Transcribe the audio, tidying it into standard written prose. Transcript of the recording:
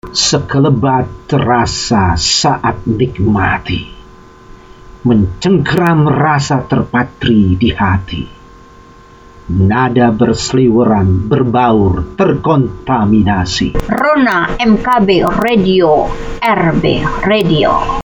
Sekelebat terasa saat nikmati, mencengkeram rasa terpatri di hati. Nada berseliweran, berbaur, terkontaminasi. Rona MKB Radio, RB Radio.